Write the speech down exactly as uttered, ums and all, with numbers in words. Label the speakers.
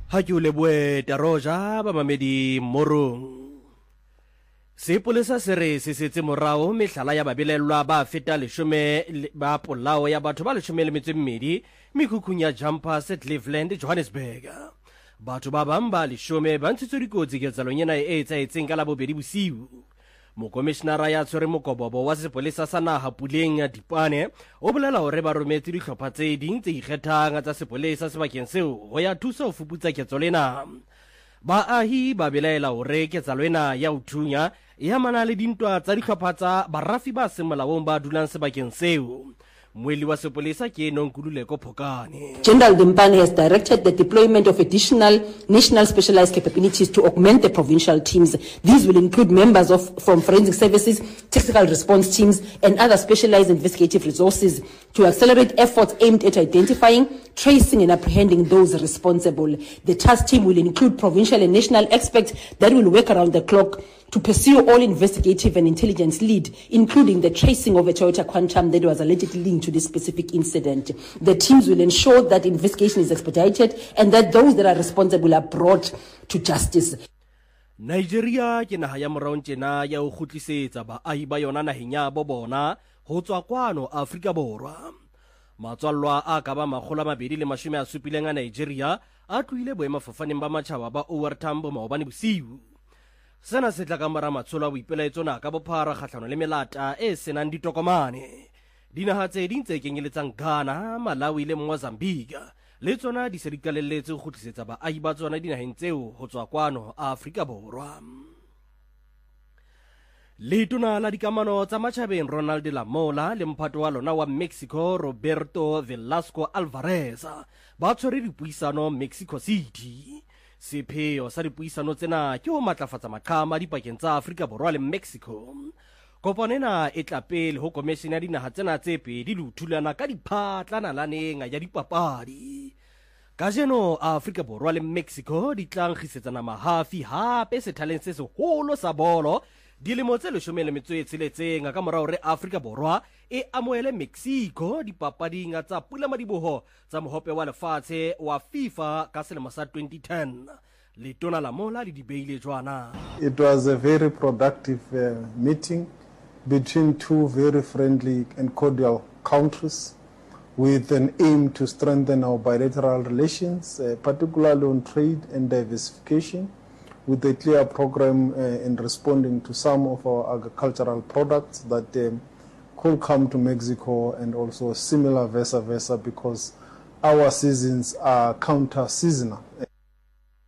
Speaker 1: Ha ke o leboe Taroja ba mamedi morong. Sepolesa se re se setse morao mehlala ya babelelwa ba feta leshome ba polao ya batho ba leshome le metso e mmedi mekhukhung ya Jumpers at Cleveland, Johannesburg. Batho ba bang ba leshome ba ntshitswe dikotsi ketsalong ena e etsaetseng ka la bobedi bosiu. Mokomishenara ya tshwere mokobobo wa sepolesa sa naha Puleng Dipane o bolela hore ba rometse dihlopha tse ding tse ikgethang tsa sepolesa sebakeng seo ho ya thusa ho fuputsa ketso lena. Baahi ba belaela hore ketsalo ena ya uthunya e amana le dintwa tsa dihlopha tsa barafi ba seng molaong ba dulang sebakeng seo. Mweli wa sepolesa ke Nonkululeko Phokane.
Speaker 2: General Dimpane has directed the deployment of additional national specialized capabilities to augment the provincial teams. These will include members of from forensic services, technical response teams, and other specialized investigative resources to accelerate efforts aimed at identifying, tracing, and apprehending those responsible. The task team will include provincial and national experts that will work around the clock to pursue all investigative and intelligence lead, including the tracing of a Toyota Quantum that was allegedly linked to this specific incident. The teams will ensure that investigation is expedited and that those that are responsible are brought to justice.
Speaker 1: Nigeria ke naha ya morao tjena ya ho khutlisetsa baahi ba yona naheng ya bo bona ho tswa kwano Afrika Borwa. Matswallwa a ka ba makgolo a mabedi le mashome a supileng a Nigeria a tlohile boemafofaneng ba matjhaba ba O R Tambo maobane bosiu. Sena se tla ka mora matsholo a boipelaetso na ka bophara kgahlano le melata e senang ditokomane. Dinaha tse ding tse kenyeletsang Ghana, Malawi le Mozambique le tsona di se di qalelletse ho khutlisetsa baahi ba tsona dinaheng tseo ho tswa kwano Afrika Borwa. Letona la dikamano tsa matjhabeng Ronald Lamola le mphato wa lona wa Mexico Roberto Velasco Alvarez ba tshwere dipuisano Mexico City. Sepheo sa dipuisano tsena ke ho matlafatsa maqhama dipakeng tsa Afrika Borwa le Mexico. Kopano ena e tla pele ho komishene ya dinaha tsena tse pedi le ho thulana ka diphatlananeng ya dipapadi. Kajeno Afrika Borwa le Mexico di tla nkgisetsana mahafi hape sethaleng se seholo sa bolo dilemo tse leshome le metso e tsheletseng ka morao re Afrika Borwa e amohele Mexico dipapading tsa pula madiboho tsa mohope wa lefatshe wa FIFA ka selemo sa twenty ten. Letona Lamola le di beile jwana.
Speaker 3: It was a very productive uh, meeting between two very friendly and cordial countries with an aim to strengthen our bilateral relations, uh, particularly on trade and diversification, with a clear program uh, in responding to some of our agricultural products that um, could come to Mexico, and also similar versa versa, because our seasons are counter-seasonal.